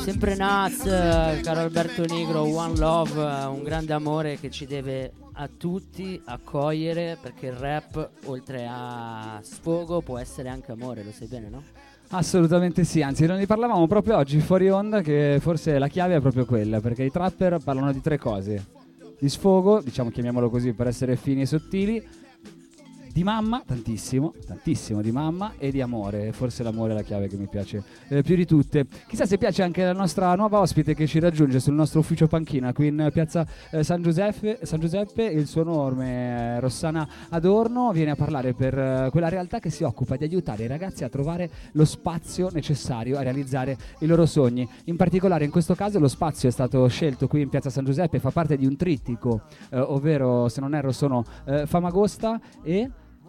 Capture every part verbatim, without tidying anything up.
Sempre Naz, caro Alberto Nigro, One Love, un grande amore che ci deve a tutti accogliere, perché il rap, oltre a sfogo, può essere anche amore, lo sai bene, no? Assolutamente sì, anzi ne parlavamo proprio oggi fuori onda, che forse la chiave è proprio quella, perché i trapper parlano di tre cose: di sfogo, diciamo, chiamiamolo così per essere fini e sottili, di mamma, tantissimo, tantissimo di mamma, e di amore. Forse l'amore è la chiave che mi piace eh, più di tutte. Chissà se piace anche la nostra nuova ospite che ci raggiunge sul nostro ufficio panchina qui in piazza eh, San Giuseppe, San Giuseppe. Il suo nome è Rossana Adorno, viene a parlare per eh, quella realtà che si occupa di aiutare i ragazzi a trovare lo spazio necessario a realizzare i loro sogni. In particolare in questo caso lo spazio è stato scelto qui in piazza San Giuseppe, fa parte di un trittico, eh, ovvero, se non erro, sono eh, Famagosta e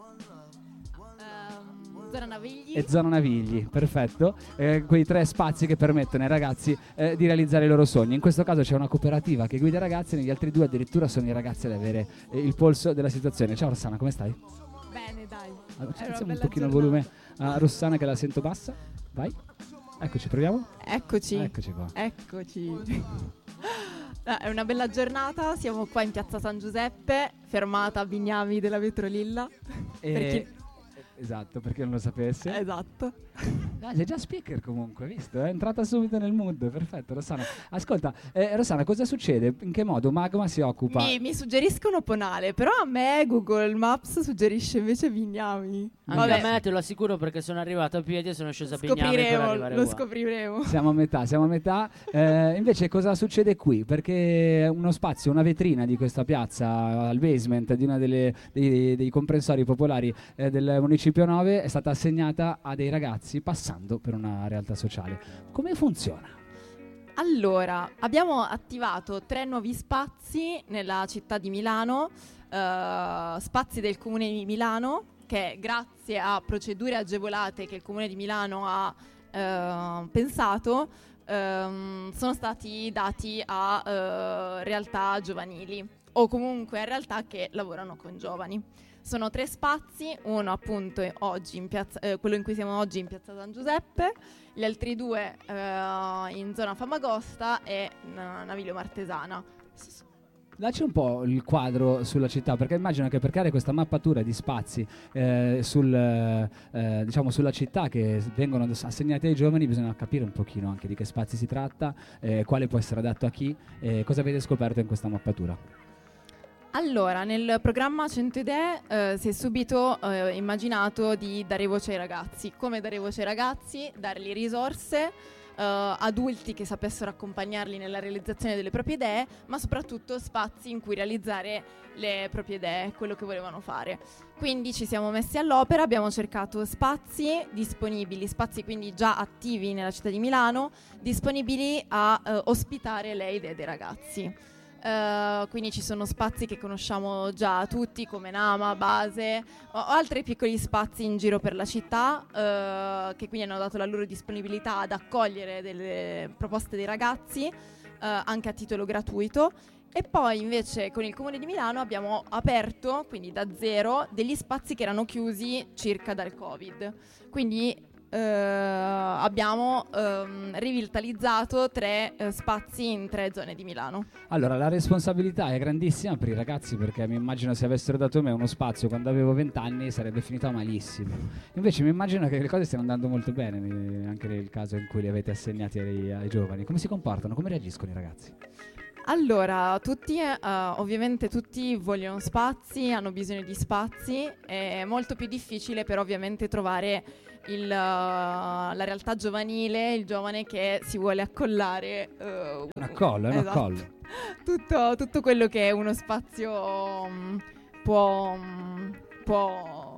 Zona Navigli. e Zona Navigli, perfetto, eh, quei tre spazi che permettono ai ragazzi eh, di realizzare i loro sogni. In questo caso c'è una cooperativa che guida i ragazzi, negli altri due addirittura sono i ragazzi ad avere eh, il polso della situazione. Ciao Rossana, come stai? Bene, dai. Allora, Era alziamo una un bella pochino il giornata. volume a Rossana che la sento bassa. Vai. Eccoci, proviamo? Eccoci. Eccoci qua. Eccoci. No, è una bella giornata, siamo qua in piazza San Giuseppe, fermata a Bignami della Vetrolilla. E... Per chi- Esatto, perché non lo sapesse. Esatto. Ah, sei già speaker comunque, visto? È entrata subito nel mood, perfetto. Rossana, ascolta, eh, Rossana, cosa succede? In che modo Magma si occupa? Mi, mi suggeriscono Ponale, però a me Google Maps suggerisce invece Bignami. Anche Vabbè, a me, te lo assicuro, perché sono arrivato a piedi e sono sceso a Bignami per scopriremo, arrivare lo qua. scopriremo. Siamo a metà, siamo a metà. Eh, invece cosa succede qui? Perché uno spazio, una vetrina di questa piazza al basement di uno dei, dei comprensori popolari eh, del Municipio nove è stata assegnata a dei ragazzi passando per una realtà sociale. Come funziona? Allora, abbiamo attivato tre nuovi spazi nella città di Milano, eh, spazi del Comune di Milano, che grazie a procedure agevolate che il Comune di Milano ha eh, pensato, ehm, sono stati dati a eh, realtà giovanili o comunque a realtà che lavorano con giovani. Sono tre spazi, uno appunto è oggi in piazza, eh, quello in cui siamo oggi in piazza San Giuseppe, gli altri due eh, in zona Famagosta e N- Naviglio Martesana. Dacci un po' il quadro sulla città, perché immagino che per creare questa mappatura di spazi eh, sul, eh, diciamo sulla città che vengono assegnati ai giovani bisogna capire un pochino anche di che spazi si tratta, eh, quale può essere adatto a chi, eh, cosa avete scoperto in questa mappatura. Allora, nel programma cento idee eh, si è subito eh, immaginato di dare voce ai ragazzi. Come dare voce ai ragazzi? Dargli risorse, eh, adulti che sapessero accompagnarli nella realizzazione delle proprie idee, ma soprattutto spazi in cui realizzare le proprie idee, quello che volevano fare. Quindi ci siamo messi all'opera, abbiamo cercato spazi disponibili, spazi quindi già attivi nella città di Milano, disponibili a eh, ospitare le idee dei ragazzi. Uh, quindi ci sono spazi che conosciamo già tutti come Nama, Base o, o altri piccoli spazi in giro per la città uh, che quindi hanno dato la loro disponibilità ad accogliere delle proposte dei ragazzi uh, anche a titolo gratuito. E poi invece con il Comune di Milano abbiamo aperto, quindi da zero, degli spazi che erano chiusi circa dal Covid. Quindi Uh, abbiamo um, rivitalizzato tre uh, spazi in tre zone di Milano. Allora, la responsabilità è grandissima per i ragazzi, perché mi immagino se avessero dato a me uno spazio quando avevo venti anni sarebbe finita malissimo. Invece mi immagino che le cose stiano andando molto bene, anche nel caso in cui li avete assegnati ai, ai giovani. Come si comportano? Come reagiscono i ragazzi? Allora, tutti, uh, ovviamente tutti vogliono spazi, hanno bisogno di spazi, è molto più difficile però ovviamente trovare il, uh, la realtà giovanile, il giovane che si vuole accollare. Uh, Un accollo, è un esatto. accollo. Tutto, tutto quello che è uno spazio um, può, um, può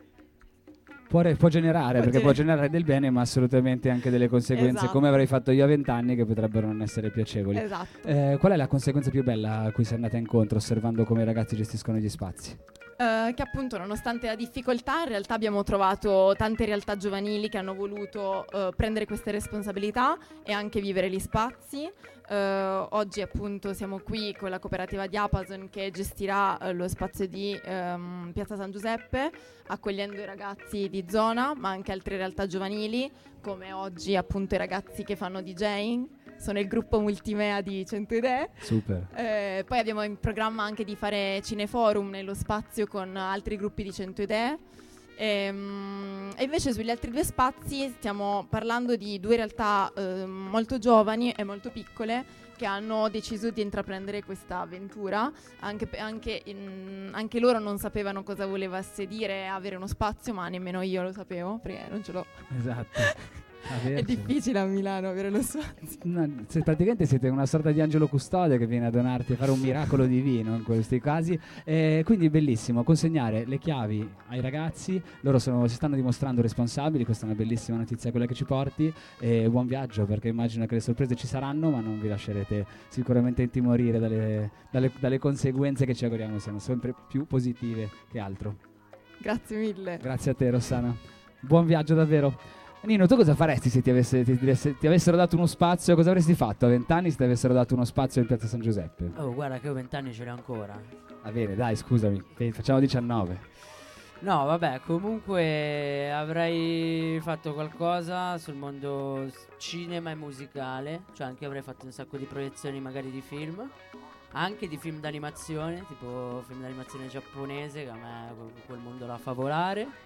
Può, re- può generare, Può perché gener- può generare del bene, ma assolutamente anche delle conseguenze, Esatto. come avrei fatto io a vent'anni, che potrebbero non essere piacevoli. Esatto. Eh, qual è la conseguenza più bella a cui sei andata incontro osservando come i ragazzi gestiscono gli spazi? Uh, che appunto nonostante la difficoltà in realtà abbiamo trovato tante realtà giovanili che hanno voluto uh, prendere queste responsabilità e anche vivere gli spazi. Uh, oggi appunto siamo qui con la cooperativa Diapason che gestirà uh, lo spazio di um, Piazza San Giuseppe, accogliendo i ragazzi di zona ma anche altre realtà giovanili come oggi appunto i ragazzi che fanno DJing. sono il gruppo multimea di cento idee. Super. Eh, poi abbiamo in programma anche di fare cineforum nello spazio con altri gruppi di cento idee. E, mm, e invece sugli altri due spazi stiamo parlando di due realtà eh, molto giovani e molto piccole che hanno deciso di intraprendere questa avventura. Anche, pe- anche, in, anche loro non sapevano cosa volesse dire avere uno spazio, ma nemmeno io lo sapevo perché non ce l'ho. Esatto. È difficile a Milano avere lo spazio. No, se praticamente siete una sorta di angelo custode che viene a donarti a fare un miracolo divino in questi casi, eh, quindi bellissimo consegnare le chiavi ai ragazzi. Loro sono, si stanno dimostrando responsabili, questa è una bellissima notizia quella che ci porti, e buon viaggio, perché immagino che le sorprese ci saranno, ma non vi lascerete sicuramente intimorire dalle, dalle, dalle conseguenze che ci auguriamo siano sempre più positive che altro. Grazie mille. Grazie a te, Rossana, buon viaggio davvero. Nino, tu cosa faresti se ti, avesse, ti, ti, ti avessero dato uno spazio? Cosa avresti fatto a vent'anni se ti avessero dato uno spazio in Piazza San Giuseppe? Oh, guarda che io vent'anni ce l'ho ancora. Va bene, dai, scusami, facciamo diciannove. No, vabbè, comunque avrei fatto qualcosa sul mondo cinema e musicale. Cioè anche avrei fatto un sacco di proiezioni magari di film, anche di film d'animazione, tipo film d'animazione giapponese, che a me quel mondo la fa volare.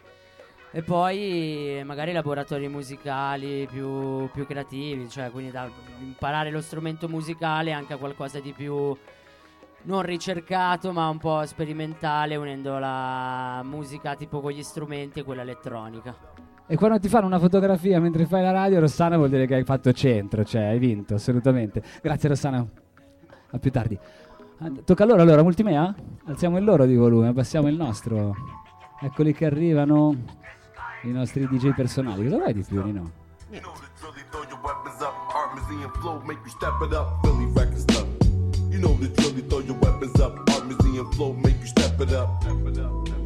E poi magari laboratori musicali più, più creativi, cioè quindi da imparare lo strumento musicale anche a qualcosa di più non ricercato ma un po' sperimentale, unendo la musica tipo con gli strumenti e quella elettronica. E quando ti fanno una fotografia mentre fai la radio, Rossana, vuol dire che hai fatto centro, cioè hai vinto assolutamente. Grazie Rossana, a più tardi. Tocca a loro allora, multimea? Alziamo il loro di volume, abbassiamo il nostro. Eccoli che arrivano i nostri D J personali. Cosa vuoi di più, Nino? You know the drill, they throw your weapons up. Art museum flow, make you step it up. Philly record stuff. You know the drill, they throw your weapons up. Art museum flow, make you step it up. Step it up.